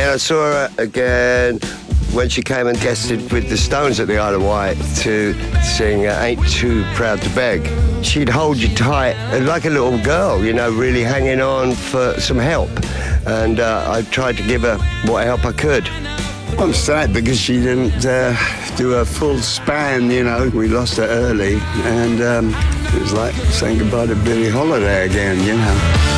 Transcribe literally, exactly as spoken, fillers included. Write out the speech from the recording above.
then I saw her again when she came and guested with the Stones at the Isle of Wight to sing uh, Ain't Too Proud to Beg. She'd hold you tight uh, like a little girl, you know, really hanging on for some help. And uh, I tried to give her what help I could. I'm sad because she didn't uh, do a full span, you know. We lost her early, and um, it was like saying goodbye to Billie Holiday again, you know.